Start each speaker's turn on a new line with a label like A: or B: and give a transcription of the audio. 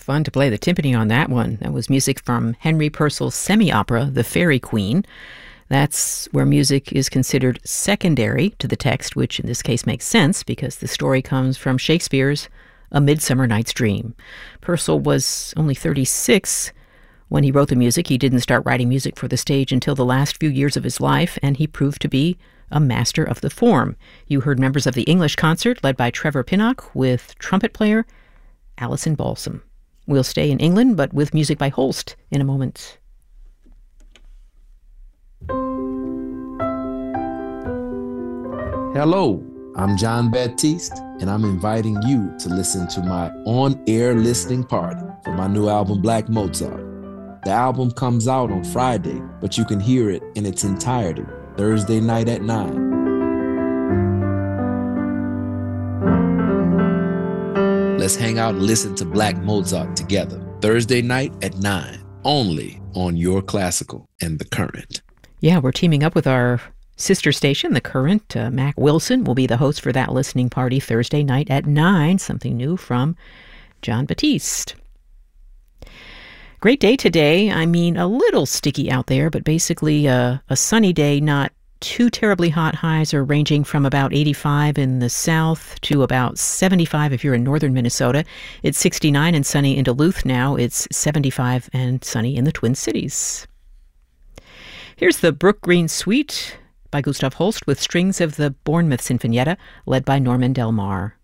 A: Fun to play the timpani on that one. That was music from Henry Purcell's semi-opera, The Fairy Queen. That's where music is considered secondary to the text, which in this case makes sense because the story comes from Shakespeare's A Midsummer Night's Dream. Purcell was only 36 when he wrote the music. He didn't start writing music for the stage until the last few years of his life, and he proved to be a master of the form. You heard members of the English concert led by Trevor Pinnock with trumpet player Alison Balsam. We'll stay in England, but with music by Holst in a moment.
B: Hello, I'm John Baptiste, and I'm inviting you to listen to my on-air listening party for my new album, Black Mozart. The album comes out on Friday, but you can hear it in its entirety Thursday night at 9. Let's hang out and listen to Black Mozart together. Thursday night at 9, only on Your Classical and The Current.
A: Yeah, we're teaming up with our sister station, The Current. Mac Wilson will be the host for that listening party Thursday night at 9. Something new from John Batiste. Great day today. I mean, a little sticky out there, but basically a sunny day, not too terribly hot. Highs are ranging from about 85 in the south to about 75 if you're in northern Minnesota. It's 69 and sunny in Duluth now. It's 75 and sunny in the Twin Cities. Here's the Brook Green Suite by Gustav Holst with strings of the Bournemouth Sinfonietta led by Norman Del Mar.